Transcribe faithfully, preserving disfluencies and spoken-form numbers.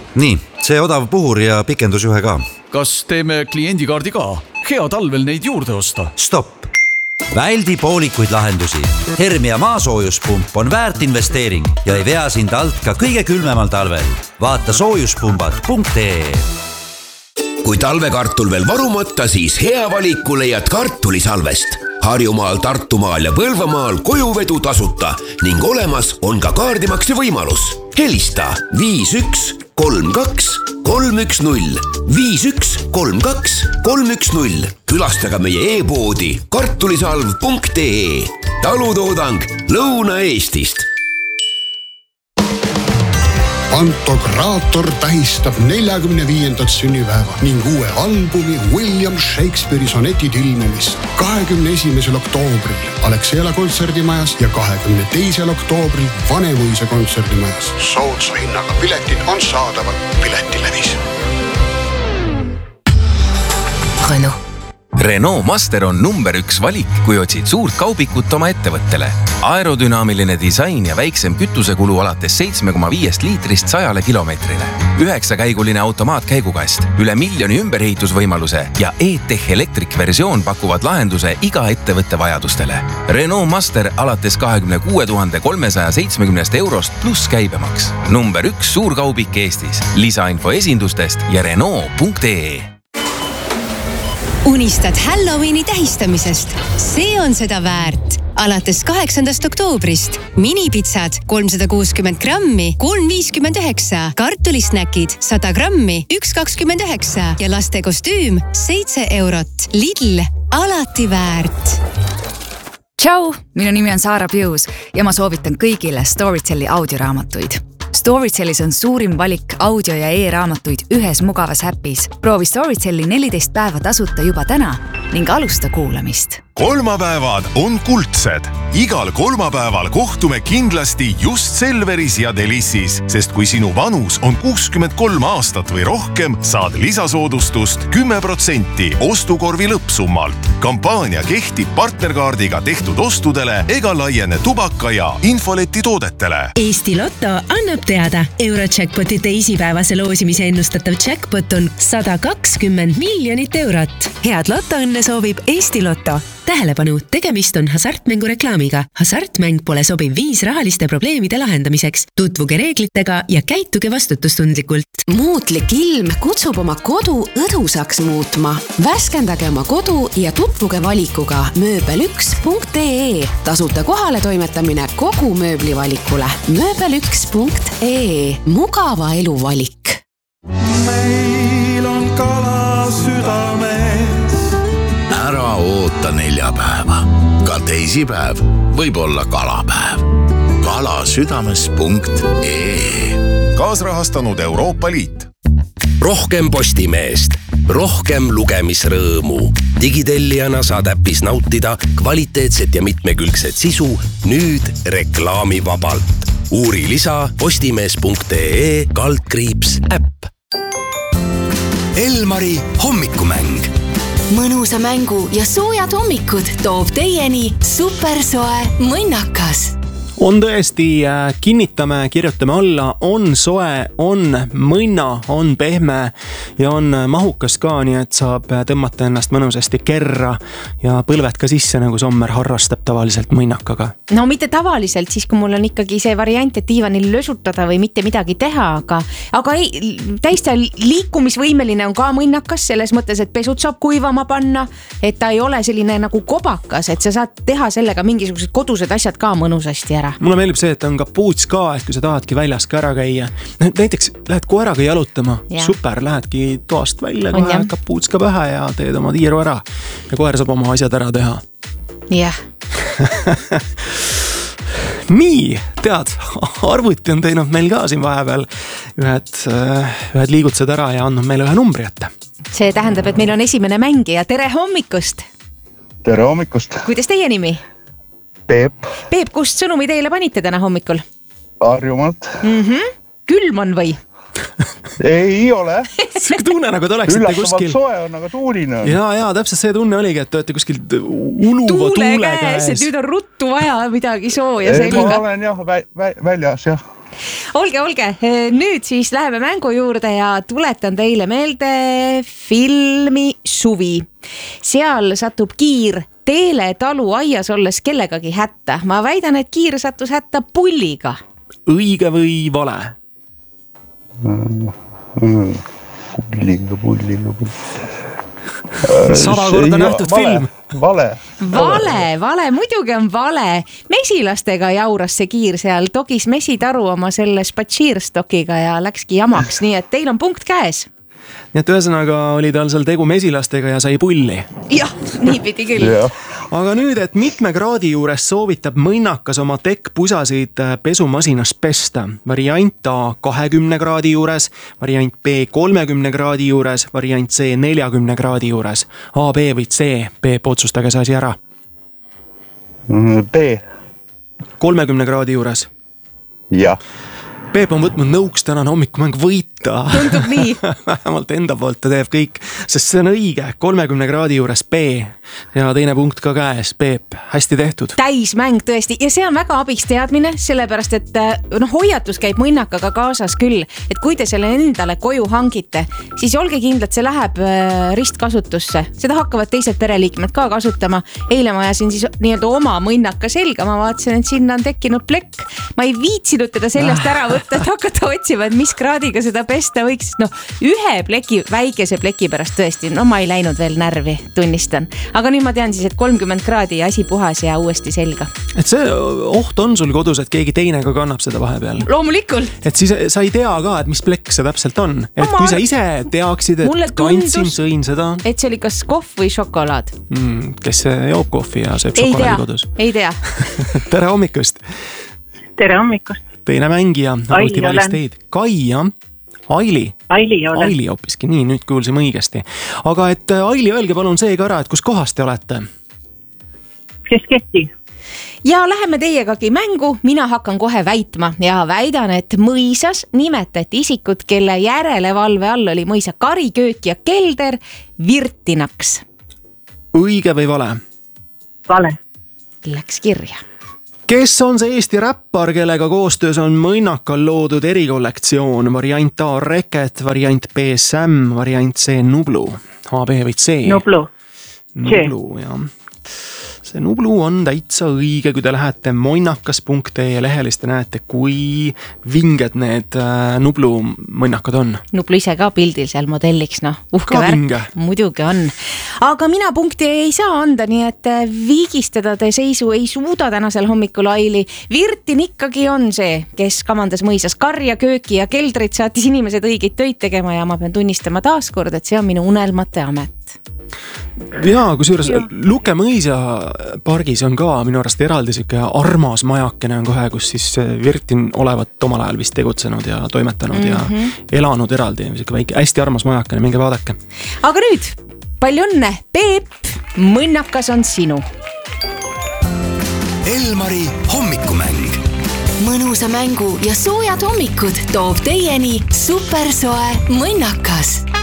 Nii, see odav puhur ja pikendusjuhe ka. Kas teeme kliendikaardi ka? Hea talvel neid juurde osta. Stopp! Väldi poolikuid lahendusi. Hermia maasoojuspump on väärt investeering ja ei vea sind alt ka kõige külmemal talvel. Vaata soojuspumbad punkt ee. Kui talvekartul veel varumata, siis hea valiku leiad kartulisalvest. Harjumaal, Tartumaal ja Põlvamaal kojuvedu tasuta ning olemas on ka kaardimakse võimalus. Helista viis üks kolm kaks kolm üks null viis üks kolm kaks kolm üks null. Külastaga meie e-poodi kartulisalv punkt ee. Talutoodang Lõuna-Eestist. Pantokraator tähistab neljakümne viiendat sünnipäeva ning uue albumi William Shakespeare'i sonetid ilmumist kahekümne esimesel oktoobril Alexela kontserdimajas ja kahekümne teisel oktoobril Vanemuise kontserdimajas. Soodsa hinnaga piletid on saadaval Piletilevis. Renault. Renault Master on number üks valik, kui otsid suurt kaubikut oma ettevõttele. Aerodünaamiline disain ja väiksem kütusekulu alates seitse koma viis liitrist sajale kilomeetrile. Üheksakäiguline automaatkäigukast, üle miljoni ümberehitusvõimaluse ja E-Tech Electric versioon pakuvad lahenduse iga ettevõtte vajadustele. Renault Master alates kahekümne kuue tuhande kolmesaja seitsmekümnest eurost pluss käibemaks. Number üks suurkaubik Eestis. Lisainfo esindustest ja Renault punkt ee. Unistad Halloweeni tähistamisest? See on seda väärt. Alates kaheksandast oktoobrist minipitsad kolmsada kuuskümmend grammi kolm viiskümmend üheksa, kartulisnäkid sada grammi üks kakskümmend üheksa ja laste kostüüm seitse eurot. Lidl, alati väärt. Tšau, minu nimi on Saara Pius ja ma soovitan kõigile Storytelli audioraamatuid. Storytellis on suurim valik audio- ja e-raamatuid ühes mugavas äpis. Proovi Storytelli neliteist päeva tasuta juba täna ning alusta kuulamist. Kolmapäevad on kuldsed. Igal kolmapäeval kohtume kindlasti just Selveris ja Delissis, sest kui sinu vanus on kuuskümmend kolm aastat või rohkem, saad lisasoodustust kümme protsenti ostukorvi lõppsummalt. Kampaania kehtib partnerkaardiga tehtud ostudele ega laiene tubaka ja infoleti toodetele. Eesti Lotto annab teada. Eurojackpoti teisipäevase loosimise ennustatav jackpot on sada kakskümmend miljonit eurot. Head lotoõnne soovib Eesti Lotto. Tähelepanu, tegemist on hasartmängu reklaamiga. Hasartmäng pole sobiv viis rahaliste probleemide lahendamiseks. Tutvuge reeglitega ja käituge vastutustundlikult. Muutlik ilm kutsub oma kodu õdusaks muutma. Värskendage oma kodu ja tutvuge valikuga mööbel üks punkt ee. Tasuta kohale toimetamine kogu mööblivalikule. mööbel üks punkt ee. Mugava elu valik. Meil on kala südames. Ära oota neljapäeva. Ka teisipäev võib olla kalapäev. kalasüdames punkt ee. Kaasrahastanud Euroopa Liit. Rohkem Postimeest, rohkem lugemisrõõmu. Digitellijana saad äpis nautida kvaliteetset ja mitmekülgset sisu nüüd reklaamivabalt. Uuri lisa postimees punkt ee kaldkriips äpp. Elmari hommikumäng. Mõnusa mängu ja soojad hommikud toob teieni supersoe mõnnakas. On tõesti, kinnitame, kirjutame alla, on soe, on mõnna, on pehme ja on mahukas ka, nii et saab tõmmata ennast mõnusasti kerra ja põlved ka sisse, nagu Sommer harrastab tavaliselt mõnnakaga. No mitte tavaliselt, siis kui mul on ikkagi see variant, et diivanil lösutada või mitte midagi teha, aga, aga ei, täiesti liikumisvõimeline on ka mõnnakas selles mõttes, et pesud saab kuivama panna, et ta ei ole selline nagu kobakas, et sa saad teha sellega mingisugused kodused asjad ka mõnusasti ära. Mulle meeldib see, et on kapuuts ka, et kui sa tahadki väljas ka ära käia. Näiteks lähed koeraga jalutama, ja. Super, lähedki toast välja, kohe kapuuts ka pähe ja teed oma tiiru ära. Ja koer saab oma asjad ära teha. Jah. Nii, tead, arvuti on teinud meil ka siin vahepeal ühed, ühed liigutused ära ja andnud meile ühe numbri ette. See tähendab, et meil on esimene mängija. Tere hommikust! Tere hommikust! Kuidas teie nimi? Peep. Peep, kust sõnumi teile panite täna hommikul? Harjumalt. Mm-hmm. Külm on või? Ei ole. See tunne nagu te oleksite kuskil. Üllatavalt soe on, aga tuuline on. Ja, ja, täpselt see tunne oligi, et te olete kuskil uluva tuule, tuule käes. Et nüüd on ruttu vaja midagi sooja selga. Ma olen jah vä- vä- väljas, jah. olge, olge, nüüd siis läheme mängu juurde ja tuletan teile meelde filmi Suvi. Seal satub Kiir Teele talu aias olles kellegagi hätta. Ma väidan, et Kiir sattus hätta pulliga. Õige või vale? Pulliga, pulliga, pulliga. Sada korda nähtud vale, film. Vale. Vale, vale, muidugi on vale. Mesilastega jauras see Kiir seal, togis mesitaru oma selle spatsiirstokiga ja läkski jamaks, nii et teil on punkt käes. Nii et ühesõnaga oli tal seal tegu mesilastega ja sai pulli. Jah, nii pidi küll. Aga nüüd, et mitme kraadi juures soovitab mõnnakas oma tekkpusasid pesumasinas pesta. Variant A kahekümne kraadi juures, variant B kolmekümne kraadi juures, variant C neljakümne kraadi juures. A, B või C, Peep, otsustage see asi ära. B. kolmekümne kraadi juures? Jah. Peep on võtnud nõuks tänane hommikumäng võita. Tundub nii. Vähemalt enda poolt ta teeb kõik, sest see on õige. kolmekümne kraadi juures B ja teine punkt ka käes. Peep, hästi tehtud. Täismäng tõesti ja see on väga abiks teadmine, sellepärast et no, hoiatus käib mõnnakaga kaasas küll, et kui te selle endale koju hangite, siis olge kindlad, see läheb ristkasutusse. Seda hakkavad teised pereliikmed ka kasutama. Eile ma ajasin siis nii-öelda oma mõnnaka selga, ma vaatasin, et sinna on tekkinud plekk. Ma ei viitsinud teda sellest ära võtta, et hakata otsima, et mis kraadiga seda pesta võiks. No, ühe pleki, väikese pleki pärast tõesti, no ma ei läinud veel närvi, tunnistan. Aga nüüd ma tean siis, et kolmkümmend kraadi ja asi puhas ja uuesti selga. Et see oht on sul kodus, et keegi teine ka kannab seda vahepeal? Loomulikult. Et siis sa ei tea ka, et mis plekk see täpselt on. Et no, kui ma... sa ise teaksid, et kandsin, sõin seda. Et see oli kas kohv või šokolaad. Mm, kes joob kohvi ja sööb šokolaadi kodus? Ei tea. Tere hommikust. Tere hommikust. Teine mängija, arvuti valis teid. Kai, jah? Aili? Aili olen. Aili hoopiski, nii, nüüd kuulsime õigesti. Aga et Aili, öelge palun see ka ära, et kus kohas te olete? Kesketi. Ja läheme teiegagi mängu, mina hakkan kohe väitma ja väidan, et mõisas nimetati isikut, kelle järelevalve all oli mõisa kariköök ja kelder virtinaks. Õige või vale? Vale. Läks kirja. Kes on see Eesti räppar, kellega koostöös on mõnnakal loodud erikollektsioon? Variant A Reket, variant B Sam, variant C Nublu. A, B või C? Nublu. Nublu, jah. See Nublu on täitsa õige, kui te lähete monnakas punkt ee lehelist ja näete, kui vinged need Nublu mõnnakad on. Nublu ise ka pildil seal modelliks, noh, uhke ka värk. Vinge. Muidugi on. Aga mina punkti ei saa anda, nii et viigistada te seisu ei suuda tänasel hommikul Aili. Virtin ikkagi on see, kes kamandas mõisas karja, kööki ja keldrit, saatis inimesed õigeid töid tegema ja ma pean tunnistama taaskord, et see on minu unelmate amet. Jaa, kusjuures Luke mõisa pargis on ka minu arust eraldi siuke armas majakene on kohe, kus siis Virtin olevat omal ajal vist tegutsenud ja toimetanud mm-hmm. ja elanud eraldi. Siuke väike, hästi armas majakene, minge vaadake. Aga nüüd, palju õnne, Peep, mõnnakas on sinu. Elmari hommikumäng. Mõnusa mängu ja soojad hommikud toob teieni supersoe mõnnakas.